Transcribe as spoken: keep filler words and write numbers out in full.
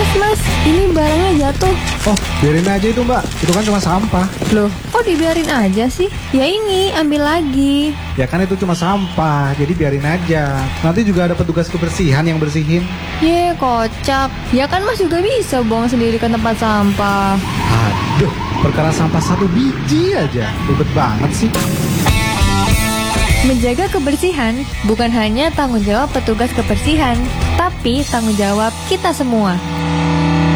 Mas, mas, ini barangnya jatuh. Oh, biarin aja itu mbak, itu kan cuma sampah. Loh, kok dibiarin aja sih? Ya ini, ambil lagi. Ya kan itu cuma sampah, jadi biarin aja. Nanti juga ada petugas kebersihan yang bersihin. Ye, kocak. Ya kan mas juga bisa buang sendiri ke tempat sampah. Aduh, perkara sampah satu biji aja, ribet banget sih. Menjaga kebersihan bukan hanya tanggung jawab petugas kebersihan, tapi tanggung jawab kita semua.